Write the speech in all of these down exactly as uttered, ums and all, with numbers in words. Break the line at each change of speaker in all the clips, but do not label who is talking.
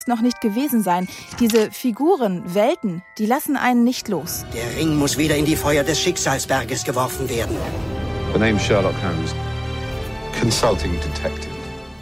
noch nicht gewesen sein. Diese Figuren, Welten, die lassen einen nicht los.
Der Ring muss wieder in die Feuer des Schicksalsberges geworfen werden.
The name Sherlock Holmes. Consulting Detective.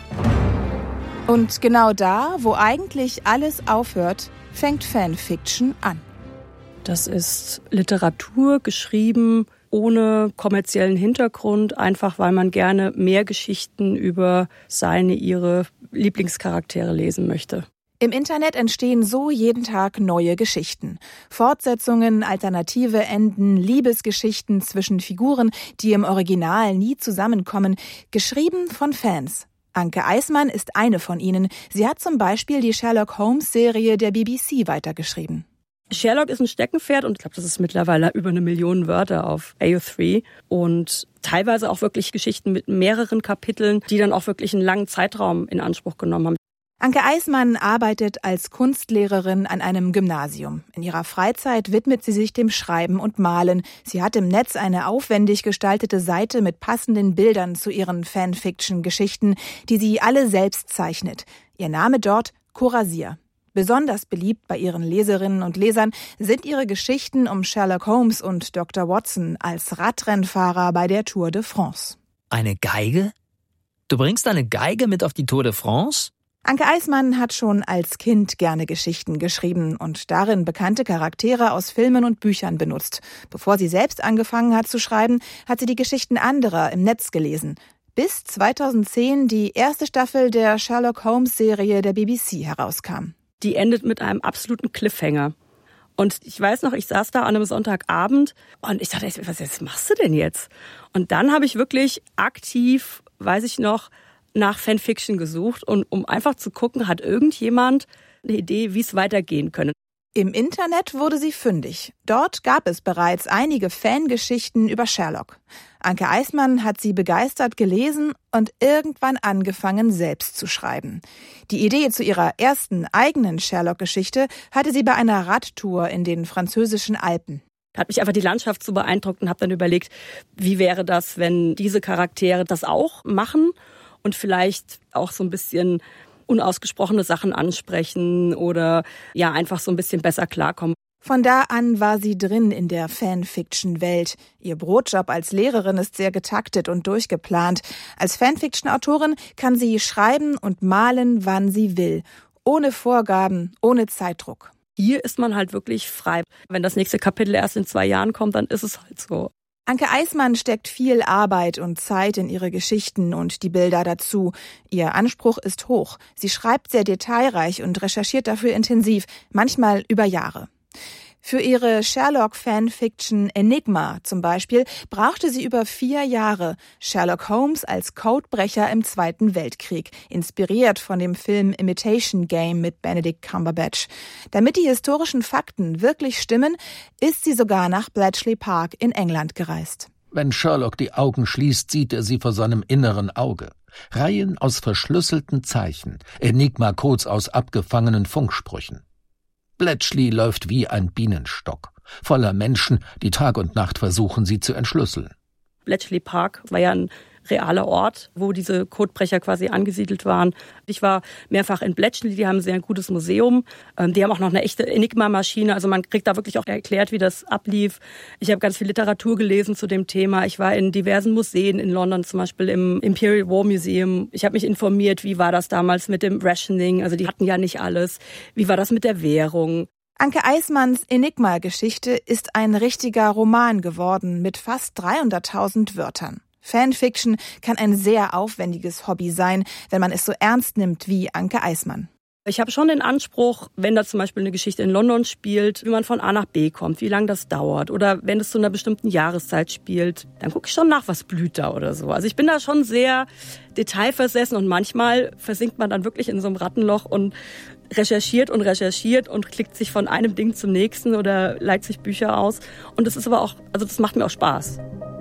Und genau da, wo eigentlich alles aufhört, fängt Fanfiction an.
Das ist Literatur, geschrieben ohne kommerziellen Hintergrund, einfach weil man gerne mehr Geschichten über seine, ihre Lieblingscharaktere lesen möchte.
Im Internet entstehen so jeden Tag neue Geschichten. Fortsetzungen, alternative Enden, Liebesgeschichten zwischen Figuren, die im Original nie zusammenkommen, geschrieben von Fans. Anke Eismann ist eine von ihnen. Sie hat zum Beispiel die Sherlock-Holmes-Serie der B B C weitergeschrieben.
Sherlock ist ein Steckenpferd und ich glaube, das ist mittlerweile über eine Million Wörter auf A O drei und teilweise auch wirklich Geschichten mit mehreren Kapiteln, die dann auch wirklich einen langen Zeitraum in Anspruch genommen haben.
Anke Eismann arbeitet als Kunstlehrerin an einem Gymnasium. In ihrer Freizeit widmet sie sich dem Schreiben und Malen. Sie hat im Netz eine aufwendig gestaltete Seite mit passenden Bildern zu ihren Fanfiction-Geschichten, die sie alle selbst zeichnet. Ihr Name dort Courasier. Besonders beliebt bei ihren Leserinnen und Lesern sind ihre Geschichten um Sherlock Holmes und Doktor Watson als Radrennfahrer bei der Tour de France.
Eine Geige? Du bringst eine Geige mit auf die Tour de France?
Anke Eismann hat schon als Kind gerne Geschichten geschrieben und darin bekannte Charaktere aus Filmen und Büchern benutzt. Bevor sie selbst angefangen hat zu schreiben, hat sie die Geschichten anderer im Netz gelesen. Bis zweitausendzehn die erste Staffel der Sherlock-Holmes-Serie der B B C herauskam.
Die endet mit einem absoluten Cliffhanger. Und ich weiß noch, ich saß da an einem Sonntagabend und ich dachte, was, was machst du denn jetzt? Und dann habe ich wirklich aktiv, weiß ich noch, nach Fanfiction gesucht, und um einfach zu gucken, hat irgendjemand eine Idee, wie es weitergehen könnte.
Im Internet wurde sie fündig. Dort gab es bereits einige Fangeschichten über Sherlock. Anke Eismann hat sie begeistert gelesen und irgendwann angefangen, selbst zu schreiben. Die Idee zu ihrer ersten eigenen Sherlock-Geschichte hatte sie bei einer Radtour in den französischen Alpen.
Hat mich einfach die Landschaft so beeindruckt und habe dann überlegt, wie wäre das, wenn diese Charaktere das auch machen und vielleicht auch so ein bisschen unausgesprochene Sachen ansprechen oder ja einfach so ein bisschen besser klarkommen.
Von da an war sie drin in der Fanfiction-Welt. Ihr Brotjob als Lehrerin ist sehr getaktet und durchgeplant. Als Fanfiction-Autorin kann sie schreiben und malen, wann sie will. Ohne Vorgaben, ohne Zeitdruck.
Hier ist man halt wirklich frei. Wenn das nächste Kapitel erst in zwei Jahren kommt, dann ist es halt so.
Anke Eismann steckt viel Arbeit und Zeit in ihre Geschichten und die Bilder dazu. Ihr Anspruch ist hoch. Sie schreibt sehr detailreich und recherchiert dafür intensiv, manchmal über Jahre. Für ihre Sherlock-Fanfiction Enigma zum Beispiel brauchte sie über vier Jahre. Sherlock Holmes als Codebrecher im Zweiten Weltkrieg, inspiriert von dem Film Imitation Game mit Benedict Cumberbatch. Damit die historischen Fakten wirklich stimmen, ist sie sogar nach Bletchley Park in England gereist.
Wenn Sherlock die Augen schließt, sieht er sie vor seinem inneren Auge. Reihen aus verschlüsselten Zeichen, Enigma-Codes aus abgefangenen Funksprüchen. Bletchley läuft wie ein Bienenstock, voller Menschen, die Tag und Nacht versuchen, sie zu entschlüsseln.
Bletchley Park war ja ein realer Ort, wo diese Codebrecher quasi angesiedelt waren. Ich war mehrfach in Bletchley, die haben ein sehr gutes Museum. Die haben auch noch eine echte Enigma-Maschine, also man kriegt da wirklich auch erklärt, wie das ablief. Ich habe ganz viel Literatur gelesen zu dem Thema. Ich war in diversen Museen in London, zum Beispiel im Imperial War Museum. Ich habe mich informiert, wie war das damals mit dem Rationing, also die hatten ja nicht alles. Wie war das mit der Währung?
Anke Eismanns Enigma-Geschichte ist ein richtiger Roman geworden mit fast dreihunderttausend Wörtern. Fanfiction kann ein sehr aufwendiges Hobby sein, wenn man es so ernst nimmt wie Anke Eismann.
Ich habe schon den Anspruch, wenn da zum Beispiel eine Geschichte in London spielt, wie man von A nach B kommt, wie lange das dauert. Oder wenn es zu einer bestimmten Jahreszeit spielt, dann gucke ich schon nach, was blüht da oder so. Also ich bin da schon sehr detailversessen und manchmal versinkt man dann wirklich in so einem Rattenloch und recherchiert und recherchiert und klickt sich von einem Ding zum nächsten oder leiht sich Bücher aus. Und das ist aber auch, also das macht mir auch Spaß.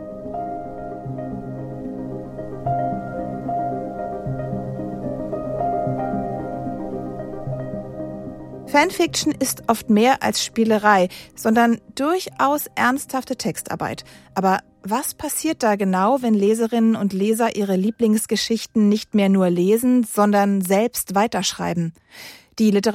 Fanfiction ist oft mehr als Spielerei, sondern durchaus ernsthafte Textarbeit. Aber was passiert da genau, wenn Leserinnen und Leser ihre Lieblingsgeschichten nicht mehr nur lesen, sondern selbst weiterschreiben? Die Literatur